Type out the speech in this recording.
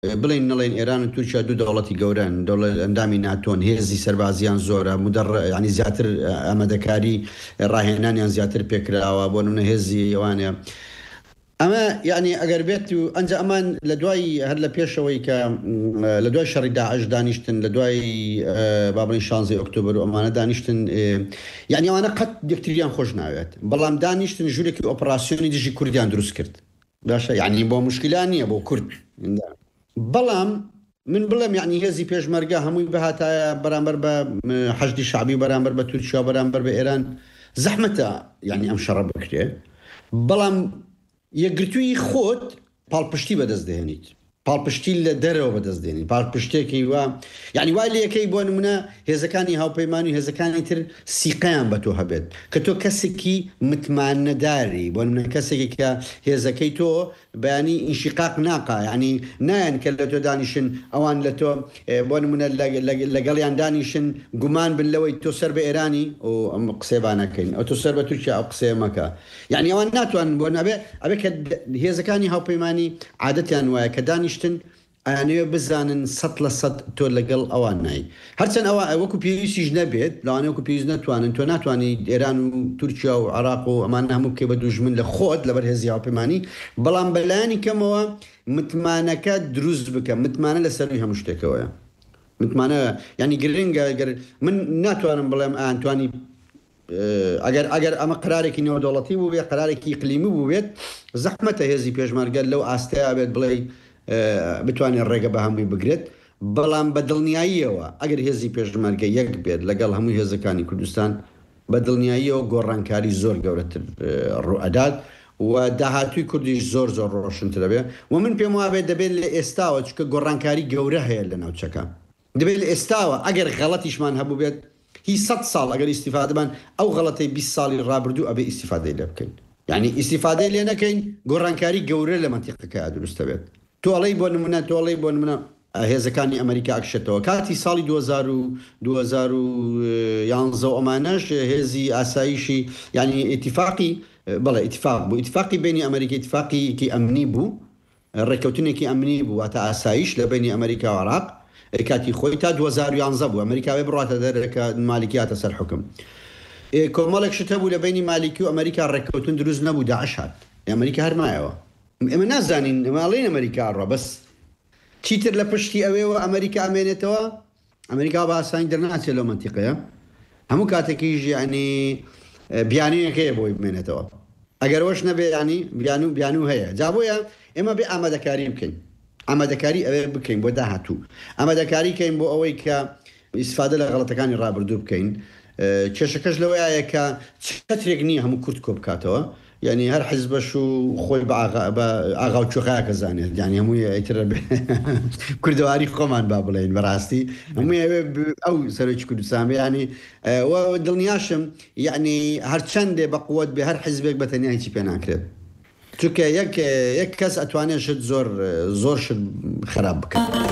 بڵین نڵێن ئێران و تورکیا دوو دەوڵەتی گەورەن، دەوڵەت ئەندامی ناتۆن، هێزی سەربازیان زۆرە، ینی زیاتر ئامادەکاری ڕاهێنانیان زیاتر پێکراوە بۆ نمونە هێزی ئەوانە. ئەمە یعنی ئەگەر بێت و ئەنج ئەمان لە دوای هەر لە پێشەوەی کە لە دوای شەڕی داعش دانیشتن، لە دوای بابڵین 16 ئۆکتۆبر و ئەمانە دانیشتن، یعنی ئەوانە قەت یەکتریان خۆش ناوێت، بەڵام دانیشتن ژوورێکی ئۆپراسیۆنی دژی کوردیان دروست کرد. باشە یعنی بۆ مشکلان نییە بۆ کورد. بەڵام من بڵێم یعنی هێزی پێشمەرگە هەمووی بەهاتایە بەرامبەر بە حەشدی شعبی، بەرامبەر بە تورکیا، بەرامبەر بە ئێران زەحمەتە یعنی ئەم شەڕە بکرێ. بەڵام یەکگرتووی خۆت پاڵپشتی بەدەست دێنیت، پاڵپشتی لە دەرەوە بەدەست دێنیت، پاڵپشتێکی وە یعنی وای لە یەکەی بۆ نمونە هێزەکانی هاوپەیمانی و هێزەکانی تر سیقەیان بە تۆ هەبێت کە تۆ کەسێکی متمانەداری، بۆ نمونە کەسێکی کە هێزەکەی تۆ بەیانی ئینشقاق ناقا، ینی نایەن کە لە تۆ دانیشن ئەوان لە تۆ بۆ نمونە لەگەڵیان دانیشن گومان بن لەوەی تۆ سەر بە ئێرانی و ئەم قسەبانەکەین ئەو تۆ سەر بە تورکیا ئەو قسەیە مەکە. یعنی ئەوان ناتوان بۆ ئەبێ کە هێزەکانی هاوپەیمانی عادەتیان وایە کە دانیشتن ئەیانەوێ بزانن 100% تۆ لەگەڵ ئەوان نای، هەرچەند ئەوە وەکو پێویستیش نەبێت، لەوانەیە وەکو پێویست ناتوانن، تۆ ناتوانانی ئێران و تورکیا و عێراق و ئەمان هەموو بکەی بە دوژمن لە خۆت لەبەر هێزی هاوپەیمانی، بەڵام بەلایانی کەمەوە متمانەکە دروست بکە، متمانە لەسەروی هەموو شتێکەوەیە. متمانە ینی گرنگە. من ناتوانم بڵێم ئەتوانی ئەگەر ئەمە قرارێکی نێودەوڵەتی بوو بێت، قرارێکی ئیقلیمی بوو بێت، زەحمەتە هێزی پێشمەرگە لەو ئاستەیە بێت بڵێ بتوانێت ڕێگە بە هەمووی بگرێت. بەڵام بە دڵنیاییەوە ئەگەر هێزی پێشمەرگە یەک بێت لەگەڵ هەموو هێزەکانی کوردستان، بە دڵنیاییەوە گۆڕانکاری زۆر گەورەتر ڕوئەدات و داهاتووی کوردیش زۆر زۆر ڕۆشنترە بێ. و من پێم وابێت دەبێت لە ئێستاوە چکە گۆڕانکاری گەورە هەیە لە ناوچەکە، دەبێت لە ئێستاوە ئەگەر غەڵەتیشمان هەبوو بێت هی 100 ساڵ ئەگەر ئیسیفادەمان ئەو غەڵەتەی 20 ساڵی ڕابردوو ئەبێ ئیسیفادەی لێ بکەین، یعنی ئیسیفادەی لێ نەکەین، گۆڕانکاری گەورە لە مەنتیقەکە دروستە بێت. تۆڵەی بۆ نمونە هێزەکانی ئەمریکا ئەکشێتەوە کاتی ساڵی 2011 ئەمانەش هێزی ئاسایشی ینی ئیتیفاقی بەڵێ ئیتیفاق بوو، ئیتیفاقی بینی ئەمریکا ئیتیفاقیکی ئەمنی بوو، ڕێکەوتنێکی ئەمنی بوو واتە ئاسایش لە بینی ئەمریکا و عێراق کاتی خۆی تا 2011 بوو، ئەمریکاوێ بڕاتە دەرەکە مالیکیاتە سەر حکم. کۆمەڵێک شت هەبوو لە بینی مالیکی و ئەمریکا ڕێکەوتن دروست نەبوو، داعش هات، ئەمریکا هەرمایەوە. ئێمە نازانین ماڵین ئەمریکا ڕۆ بەس چیتر لە پشتی ئەوێەوە ئەمریکا ئەمێنێتەوە، ئەمریکا بە ئاسانی دەرناچێت لەو مەنتیقەیە، هەموو کاتێکیش ینی بیانویەکەیە بۆی بمێنێتەوە. ئەگەر وەش نەبێ ینی بیانوو هەیە، جا بۆیە ئێمە بێ ئامادەکاری بکەین، ئامادەکاری ئەوێ بکەین بۆ داهاتوو، ئامادەکاری کەین بۆ ئەوەی کە ئیسفادە لە غەڵەتەکانی ڕابردوو بکەین. کێشەکەش لەوەیە کە چەترێک نییە هەموو کورد کۆ بکاتەوە، یعنی هەر حیزبەش و خۆی بە ئاغا و چۆخەکە زانێت، یعنی هەمووی ئەیترە کوردەواری خۆمان با بڵێن بەڕاستی هەمووی ئەو سەرۆکی کوردستان بێ، ینی دڵنیاشم یعنی هەرچەندێ بە قووەت بێ هەر حیزبێک بەتەنیا هیچی پێ ناکرێت، چونکە یەک کەس ئەتوانێت شت زۆر شت خراپ بکات.